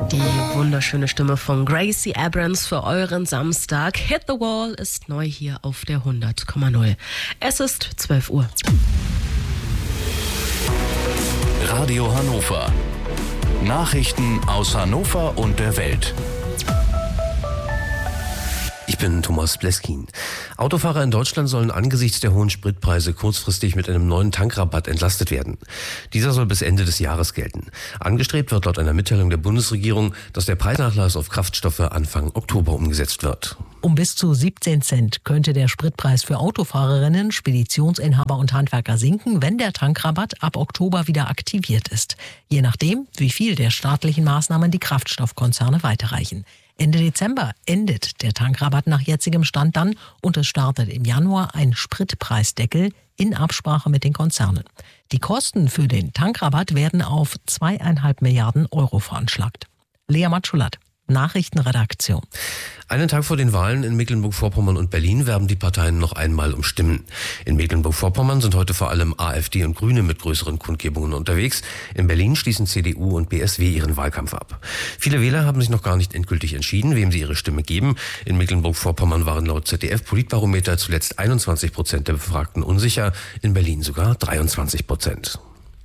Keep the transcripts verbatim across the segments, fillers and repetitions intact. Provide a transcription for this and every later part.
Die wunderschöne Stimme von Gracie Abrams für euren Samstag. Hit the Wall ist neu hier auf der hundert Komma null. Es ist zwölf Uhr. Radio Hannover. Nachrichten aus Hannover und der Welt. Ich bin Thomas Bleskin. Autofahrer in Deutschland sollen angesichts der hohen Spritpreise kurzfristig mit einem neuen Tankrabatt entlastet werden. Dieser soll bis Ende des Jahres gelten. Angestrebt wird laut einer Mitteilung der Bundesregierung, dass der Preisnachlass auf Kraftstoffe Anfang Oktober umgesetzt wird. Um bis zu siebzehn Cent könnte der Spritpreis für Autofahrerinnen, Speditionsinhaber und Handwerker sinken, wenn der Tankrabatt ab Oktober wieder aktiviert ist. Je nachdem, wie viel der staatlichen Maßnahmen die Kraftstoffkonzerne weiterreichen. Ende Dezember endet der Tankrabatt nach jetzigem Stand dann und es startet im Januar ein Spritpreisdeckel in Absprache mit den Konzernen. Die Kosten für den Tankrabatt werden auf zweieinhalb Milliarden Euro veranschlagt. Lea Matschulat, Nachrichtenredaktion. Einen Tag vor den Wahlen in Mecklenburg-Vorpommern und Berlin werben die Parteien noch einmal um Stimmen. In Mecklenburg-Vorpommern sind heute vor allem AfD und Grüne mit größeren Kundgebungen unterwegs. In Berlin schließen C D U und B S W ihren Wahlkampf ab. Viele Wähler haben sich noch gar nicht endgültig entschieden, wem sie ihre Stimme geben. In Mecklenburg-Vorpommern waren laut Z D F-Politbarometer zuletzt einundzwanzig Prozent der Befragten unsicher, in Berlin sogar dreiundzwanzig Prozent.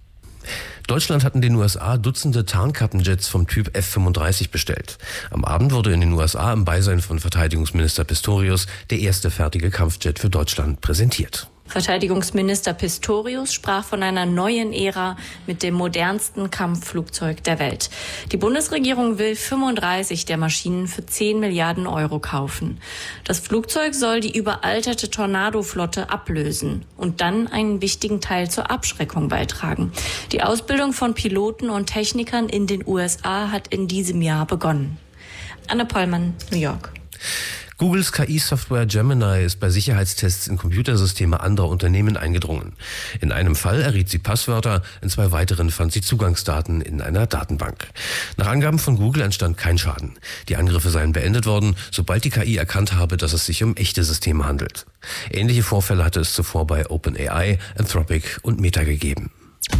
Deutschland hat in den U S A Dutzende Tarnkappenjets vom Typ F fünfunddreißig bestellt. Am Abend wurde in den U S A im Beisein von Verteidigungsminister Pistorius der erste fertige Kampfjet für Deutschland präsentiert. Verteidigungsminister Pistorius sprach von einer neuen Ära mit dem modernsten Kampfflugzeug der Welt. Die Bundesregierung will fünfunddreißig der Maschinen für zehn Milliarden Euro kaufen. Das Flugzeug soll die überalterte Tornado-Flotte ablösen und dann einen wichtigen Teil zur Abschreckung beitragen. Die Ausbildung von Piloten und Technikern in den U S A hat in diesem Jahr begonnen. Anne Pollmann, New York. Googles K I-Software Gemini ist bei Sicherheitstests in Computersysteme anderer Unternehmen eingedrungen. In einem Fall erriet sie Passwörter, in zwei weiteren fand sie Zugangsdaten in einer Datenbank. Nach Angaben von Google entstand kein Schaden. Die Angriffe seien beendet worden, sobald die K I erkannt habe, dass es sich um echte Systeme handelt. Ähnliche Vorfälle hatte es zuvor bei OpenAI, Anthropic und Meta gegeben.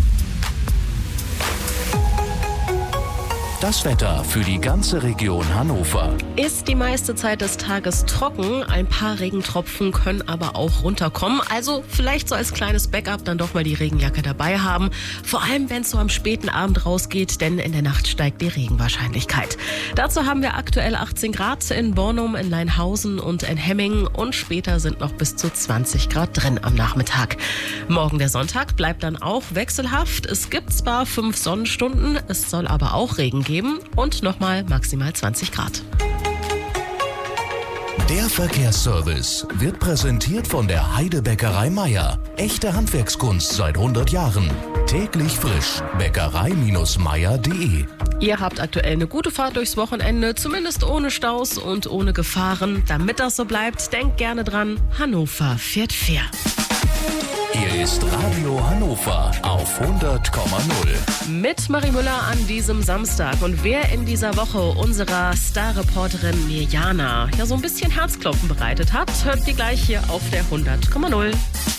Das Wetter für die ganze Region Hannover. Ist die meiste Zeit des Tages trocken. Ein paar Regentropfen können aber auch runterkommen. Also vielleicht so als kleines Backup dann doch mal die Regenjacke dabei haben. Vor allem, wenn es so am späten Abend rausgeht, denn in der Nacht steigt die Regenwahrscheinlichkeit. Dazu haben wir aktuell achtzehn Grad in Bornum, in Leinhausen und in Hemmingen. Und später sind noch bis zu zwanzig Grad drin am Nachmittag. Morgen der Sonntag bleibt dann auch wechselhaft. Es gibt zwar fünf Sonnenstunden, es soll aber auch Regen geben. Und nochmal maximal zwanzig Grad. Der Verkehrsservice wird präsentiert von der Heidebäckerei Meier. Echte Handwerkskunst seit hundert Jahren. Täglich frisch. Bäckerei Meier punkt de. Ihr habt aktuell eine gute Fahrt durchs Wochenende, zumindest ohne Staus und ohne Gefahren. Damit das so bleibt, denkt gerne dran, Hannover fährt fair. Hier ist Radio Hannover auf hundert Komma null. Mit Marie Müller an diesem Samstag. Und wer in dieser Woche unserer Starreporterin Mirjana ja so ein bisschen Herzklopfen bereitet hat, hört die gleich hier auf der hundert Komma null.